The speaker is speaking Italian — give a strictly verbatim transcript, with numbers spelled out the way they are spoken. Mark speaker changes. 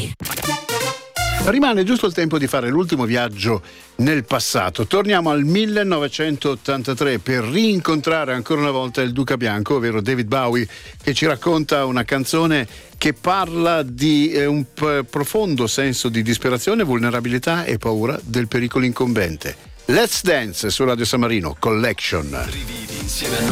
Speaker 1: Rai.
Speaker 2: Rimane giusto il tempo di fare l'ultimo viaggio nel passato. Torniamo al millenovecentottantatré per rincontrare ancora una volta il Duca Bianco, ovvero David Bowie, che ci racconta una canzone che parla di eh, un p- profondo senso di disperazione, vulnerabilità e paura del pericolo incombente. Let's Dance su Radio San Marino Collection.
Speaker 3: Rividi insieme a noi